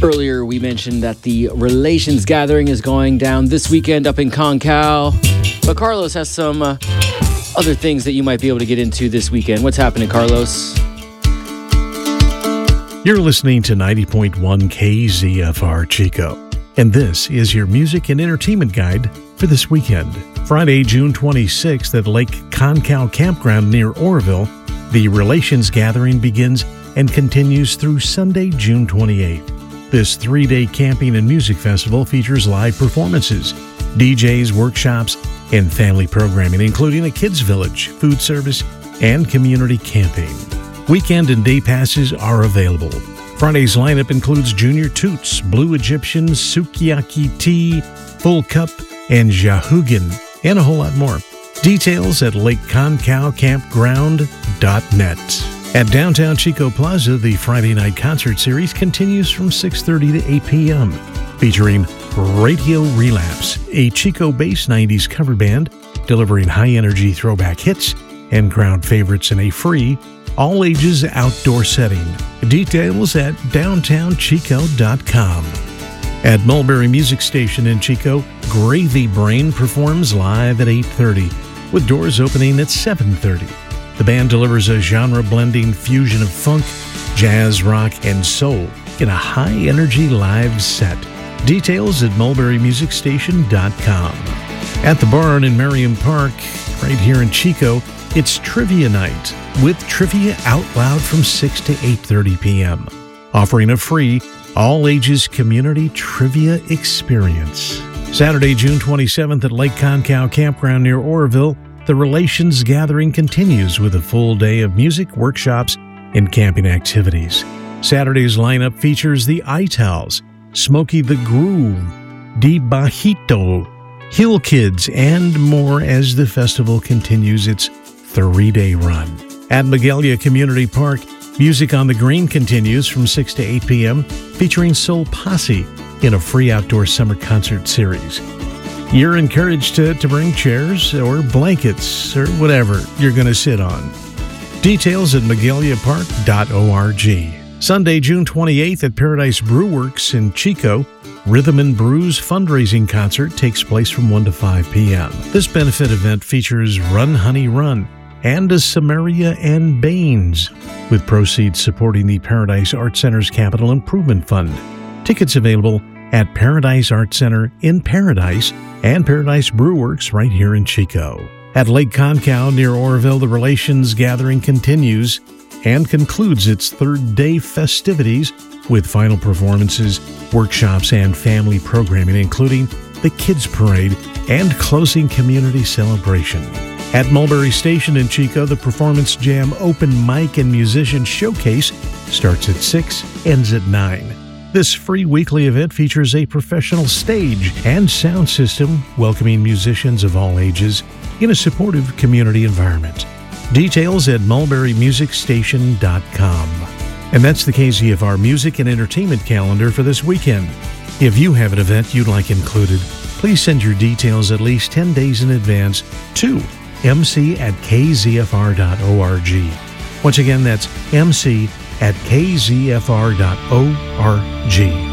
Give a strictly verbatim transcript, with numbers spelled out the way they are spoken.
Earlier, we mentioned that the Relations Gathering is going down this weekend up in Concal. But Carlos has some uh, other things that you might be able to get into this weekend. What's happening, Carlos? You're listening to ninety point one K Z F R Chico, and this is your music and entertainment guide for this weekend. Friday, June twenty-sixth at Lake Concal Campground near Oroville, the Relations Gathering begins and continues through Sunday, June twenty-eighth. This three-day camping and music festival features live performances, D Js, workshops, and family programming, including a kids' village, food service, and community camping. Weekend and day passes are available. Friday's lineup includes Junior Toots, Blue Egyptian, Sukiyaki Tea, Full Cup, and Jahugan, and a whole lot more. Details at lake concal campground dot net. At Downtown Chico Plaza, the Friday night concert series continues from six thirty to eight p.m., featuring Radio Relapse, a Chico-based nineties cover band delivering high-energy throwback hits and crowd favorites in a free, all-ages outdoor setting. Details at downtown chico dot com. At Mulberry Music Station in Chico, Gravy Brain performs live at eight thirty, with doors opening at seven thirty. The band delivers a genre-blending fusion of funk, jazz, rock, and soul in a high-energy live set. Details at mulberry music station dot com. At the Barn in Merriam Park, right here in Chico, it's Trivia Night, with trivia out loud from six to eight thirty p.m., offering a free, all-ages community trivia experience. Saturday, June twenty-seventh at Lake Concal Campground near Oroville, the Relations Gathering continues with a full day of music, workshops, and camping activities. Saturday's lineup features the Itals, Smokey the Groove, Di Bajito, Hill Kids, and more as the festival continues its three-day run. At Magalia Community Park, Music on the Green continues from six to eight p.m., featuring Soul Posse in a free outdoor summer concert series. You're encouraged to, to bring chairs or blankets or whatever you're going to sit on. Details at magalia park dot org. Sunday, June twenty-eighth at Paradise Brew Works in Chico, Rhythm and Brews fundraising concert takes place from one to five p.m. This benefit event features Run Honey Run and a Samaria and Baines, with proceeds supporting the Paradise Art Center's Capital Improvement Fund. Tickets available at Paradise Art Center in Paradise and Paradise Brew Works right here in Chico. At Lake Concal near Oroville, the Relations Gathering continues and concludes its third day festivities with final performances, workshops, and family programming, including the Kids Parade and closing community celebration. At Mulberry Station in Chico, the Performance Jam Open Mic and Musician Showcase starts at six, ends at nine. This free weekly event features a professional stage and sound system welcoming musicians of all ages in a supportive community environment. Details at mulberry music station dot com. And that's the K Z F R music and entertainment calendar for this weekend. If you have an event you'd like included, please send your details at least ten days in advance to m c at k z f r dot org. Once again, that's m c at k z f r dot org.